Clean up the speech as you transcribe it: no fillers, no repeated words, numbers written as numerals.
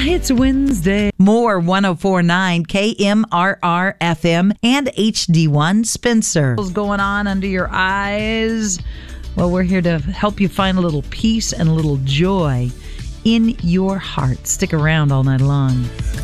It's Wednesday. More 104.9 KMRR FM and HD1 Spencer. What's going on under your eyes? Well, we're here to help you find a little peace and a little joy in your heart. Stick around all night long.